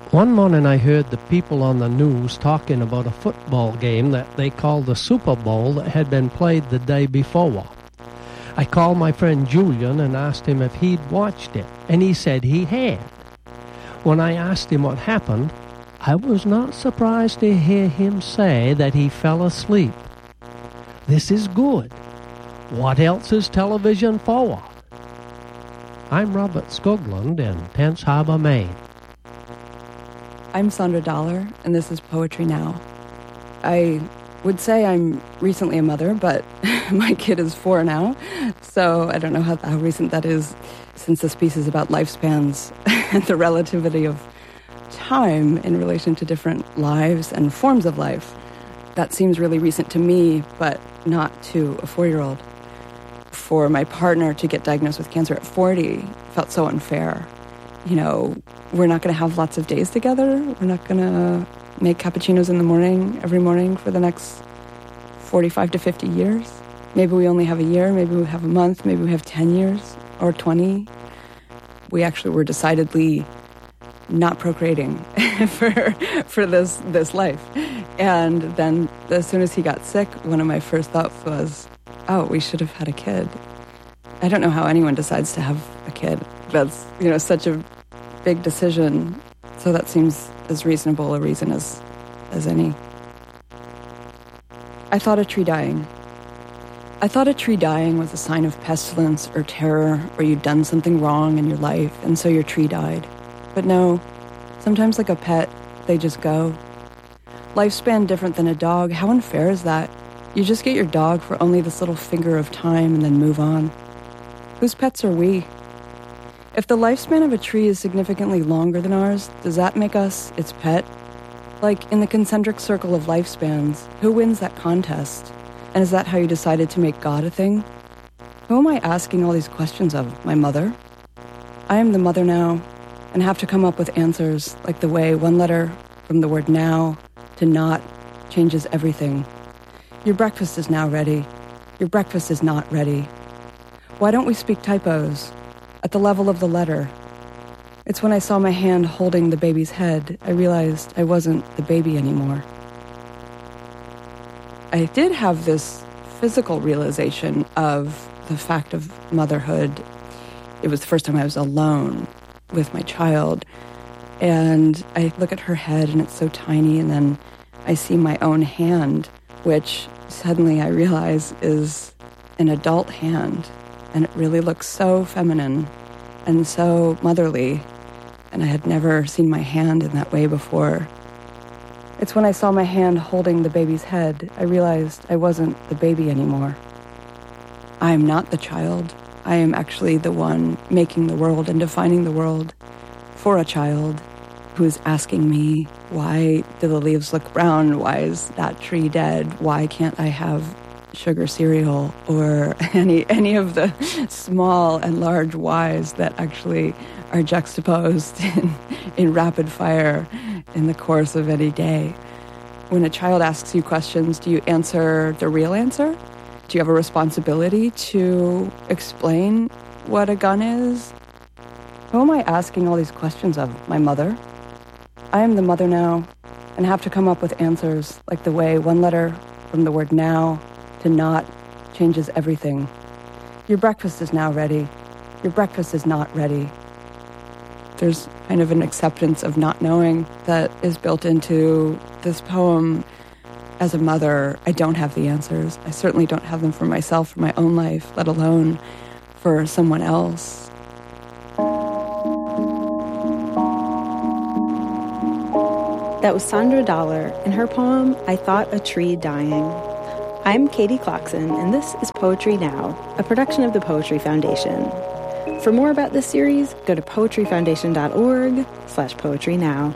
One morning I heard the people on the news talking about a football game that they called the Super Bowl that had been played the day before. I called my friend Julian and asked him if he'd watched it, and he said he had. When I asked him what happened, I was not surprised to hear him say that he fell asleep. This is good. What else is television for? I'm Robert Skoglund in Tense Harbor, Maine. I'm Sandra Dollar, and this is Poetry Now. I would say I'm recently a mother, but my kid is 4 now, so I don't know how recent that is, since this piece is about lifespans and the relativity of time in relation to different lives and forms of life. That seems really recent to me, but not to a 4-year-old. For my partner to get diagnosed with cancer at 40 felt so unfair. You know, we're not going to have lots of days together. We're not going to make cappuccinos in the morning, every morning for the next 45 to 50 years. Maybe we only have a year, maybe we have a month, maybe we have 10 years or 20. We actually were decidedly not procreating for this life. And then as soon as he got sick, one of my first thoughts was, oh, we should have had a kid. I don't know how anyone decides to have a kid. That's, such a big decision. So that seems as reasonable a reason as any. I thought a tree dying. I thought a tree dying was a sign of pestilence or terror, or you'd done something wrong in your life, and so your tree died. But no, sometimes like a pet, they just go. Lifespan different than a dog, how unfair is that? You just get your dog for only this little finger of time and then move on. Whose pets are we? If the lifespan of a tree is significantly longer than ours, does that make us its pet? Like in the concentric circle of lifespans, who wins that contest? And is that how you decided to make God a thing? Who am I asking all these questions of? My mother? I am the mother now, and have to come up with answers like the way one letter from the word now to not changes everything. Your breakfast is now ready. Your breakfast is not ready. Why don't we speak typos? At the level of the letter. It's when I saw my hand holding the baby's head, I realized I wasn't the baby anymore. I did have this physical realization of the fact of motherhood. It was the first time I was alone with my child. And I look at her head and it's so tiny, and then I see my own hand, which suddenly I realize is an adult hand. And it really looks so feminine and so motherly. And I had never seen my hand in that way before. It's when I saw my hand holding the baby's head, I realized I wasn't the baby anymore. I am not the child. I am actually the one making the world and defining the world for a child who is asking me, why do the leaves look brown? Why is that tree dead? Why can't I have sugar cereal, or any of the small and large whys that actually are juxtaposed in rapid fire in the course of any day. When a child asks you questions, do you answer the real answer? Do you have a responsibility to explain what a gun is? Who am I asking all these questions of? My mother? I am the mother now, and have to come up with answers like the way one letter from the word now to not changes everything. Your breakfast is now ready. Your breakfast is not ready. There's kind of an acceptance of not knowing that is built into this poem. As a mother, I don't have the answers. I certainly don't have them for myself, for my own life, let alone for someone else. That was Sandra Dollar in her poem, I Thought a Tree Dying. I'm Katie Clarkson, and this is Poetry Now, a production of the Poetry Foundation. For more about this series, go to poetryfoundation.org/poetrynow.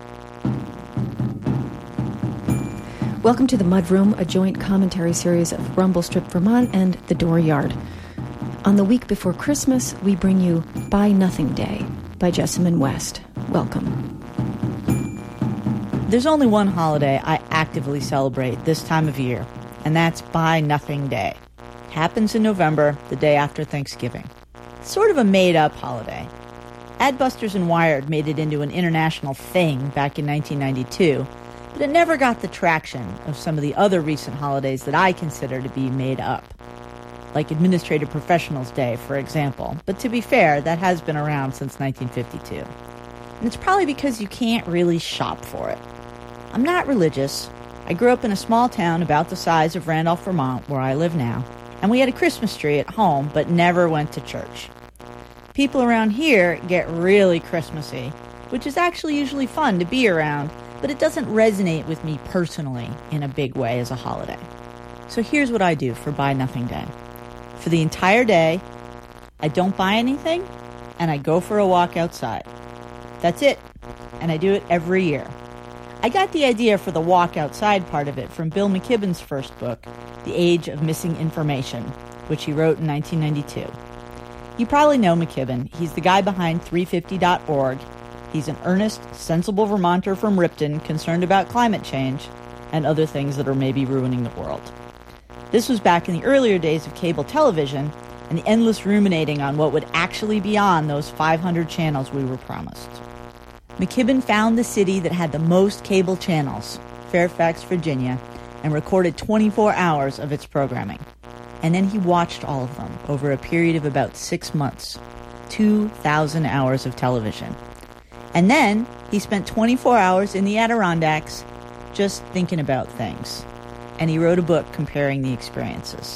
Welcome to The Mudroom, a joint commentary series of Rumble Strip Vermont and The Dooryard. On the week before Christmas, we bring you Buy Nothing Day by Jessamine West. Welcome. There's only one holiday I actively celebrate this time of year, and that's Buy Nothing Day. Happens in November, the day after Thanksgiving. It's sort of a made-up holiday. Adbusters and Wired made it into an international thing back in 1992, but it never got the traction of some of the other recent holidays that I consider to be made up. Like Administrative Professionals Day, for example. But to be fair, that has been around since 1952. And it's probably because you can't really shop for it. I'm not religious. I grew up in a small town about the size of Randolph, Vermont, where I live now. And we had a Christmas tree at home, but never went to church. People around here get really Christmassy, which is actually usually fun to be around, but it doesn't resonate with me personally in a big way as a holiday. So here's what I do for Buy Nothing Day. For the entire day, I don't buy anything, and I go for a walk outside. That's it, and I do it every year. I got the idea for the walk outside part of it from Bill McKibben's first book, The Age of Missing Information, which he wrote in 1992. You probably know McKibben. He's the guy behind 350.org. He's an earnest, sensible Vermonter from Ripton concerned about climate change and other things that are maybe ruining the world. This was back in the earlier days of cable television and the endless ruminating on what would actually be on those 500 channels we were promised. McKibben found the city that had the most cable channels, Fairfax, Virginia, and recorded 24 hours of its programming. And then he watched all of them over a period of about 6 months, 2,000 hours of television. And then he spent 24 hours in the Adirondacks just thinking about things. And he wrote a book comparing the experiences.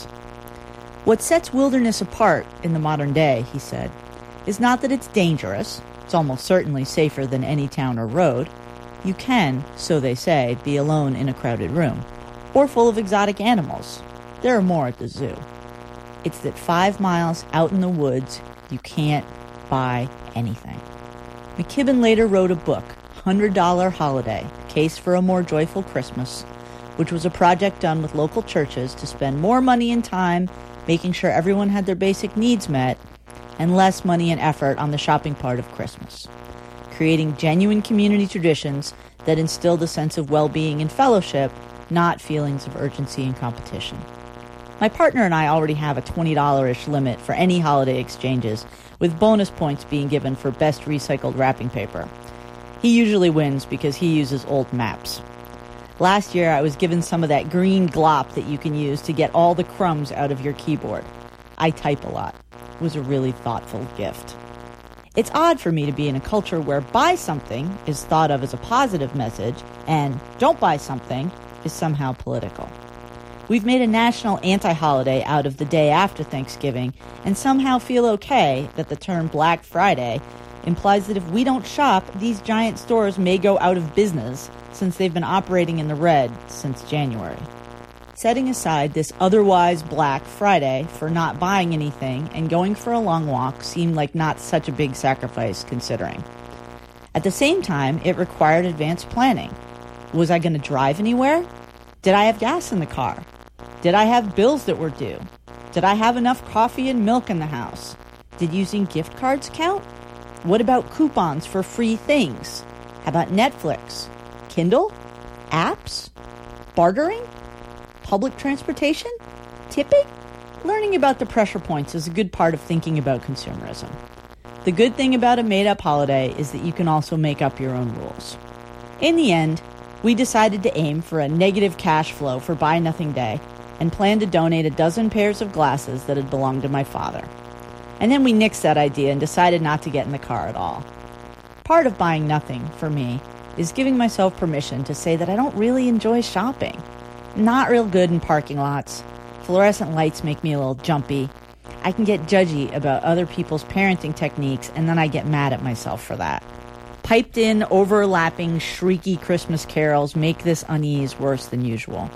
What sets wilderness apart in the modern day, he said, is not that it's dangerous. It's almost certainly safer than any town or road. You can, so they say, be alone in a crowded room, or full of exotic animals. There are more at the zoo. It's that 5 miles out in the woods, you can't buy anything. McKibben later wrote a book, $100 Holiday, Case for a More Joyful Christmas, which was a project done with local churches to spend more money and time making sure everyone had their basic needs met, and less money and effort on the shopping part of Christmas, creating genuine community traditions that instilled a sense of well-being and fellowship, not feelings of urgency and competition. My partner and I already have a $20-ish limit for any holiday exchanges, with bonus points being given for best recycled wrapping paper. He usually wins because he uses old maps. Last year, I was given some of that green glop that you can use to get all the crumbs out of your keyboard. I type a lot. It was a really thoughtful gift. It's odd for me to be in a culture where buy something is thought of as a positive message and don't buy something is somehow political. We've made a national anti-holiday out of the day after Thanksgiving and somehow feel okay that the term Black Friday implies that if we don't shop, these giant stores may go out of business since they've been operating in the red since January. Setting aside this otherwise Black Friday for not buying anything and going for a long walk seemed like not such a big sacrifice considering. At the same time, it required advanced planning. Was I going to drive anywhere? Did I have gas in the car? Did I have bills that were due? Did I have enough coffee and milk in the house? Did using gift cards count? What about coupons for free things? How about Netflix? Kindle? Apps? Bartering? Public transportation? Tipping? Learning about the pressure points is a good part of thinking about consumerism. The good thing about a made-up holiday is that you can also make up your own rules. In the end, we decided to aim for a negative cash flow for Buy Nothing Day and planned to donate a dozen pairs of glasses that had belonged to my father. And then we nixed that idea and decided not to get in the car at all. Part of buying nothing, for me, is giving myself permission to say that I don't really enjoy shopping. Not real good in parking lots. Fluorescent lights make me a little jumpy. I can get judgy about other people's parenting techniques, and then I get mad at myself for that. Piped in, overlapping, shrieky Christmas carols make this unease worse than usual.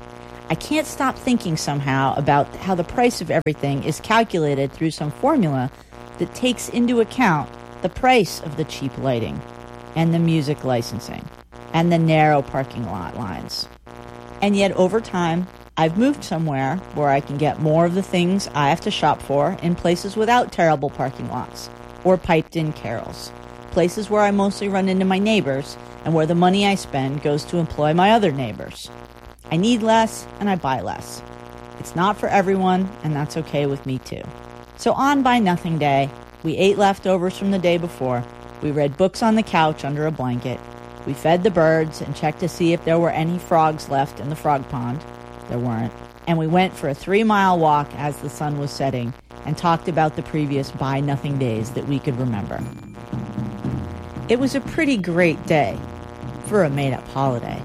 I can't stop thinking somehow about how the price of everything is calculated through some formula that takes into account the price of the cheap lighting, and the music licensing, and the narrow parking lot lines. And yet over time, I've moved somewhere where I can get more of the things I have to shop for in places without terrible parking lots, or piped-in carols. Places where I mostly run into my neighbors, and where the money I spend goes to employ my other neighbors. I need less, and I buy less. It's not for everyone, and that's okay with me too. So on Buy Nothing Day, We ate leftovers from the day before. We read books on the couch under a blanket. We fed the birds and checked to see if there were any frogs left in the frog pond. There weren't. And we went for a 3-mile walk as the sun was setting and talked about the previous buy-nothing days that we could remember. It was a pretty great day for a made-up holiday.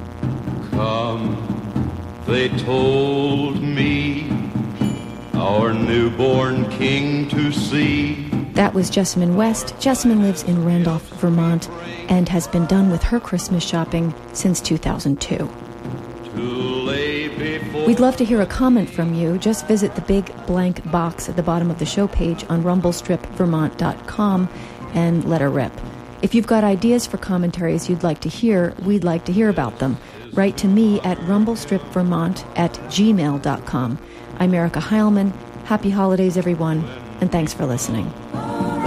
Come, they told me, our newborn king to see. That was Jessamine West. Jessamine lives in Randolph, Vermont, and has been done with her Christmas shopping since 2002. We'd love to hear a comment from you. Just visit the big blank box at the bottom of the show page on rumblestripvermont.com and let her rip. If you've got ideas for commentaries you'd like to hear, we'd like to hear about them. Write to me at rumblestripvermont@gmail.com. I'm Erica Heilman. Happy holidays, everyone, and thanks for listening.